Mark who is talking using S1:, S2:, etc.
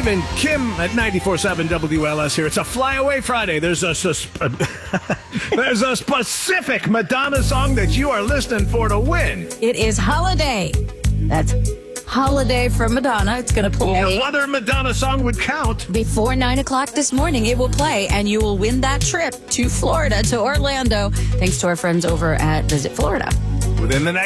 S1: Steve and Kim at 94.7 WLS here. It's a Flyaway Friday. There's a there's a specific Madonna song that you are listening for to win.
S2: It is Holiday. That's Holiday from Madonna. It's going to play.
S1: What other Madonna song would count?
S2: Before 9 o'clock this morning, it will play, and you will win that trip to Florida, to Orlando, thanks to our friends over at Visit Florida.
S1: Within the next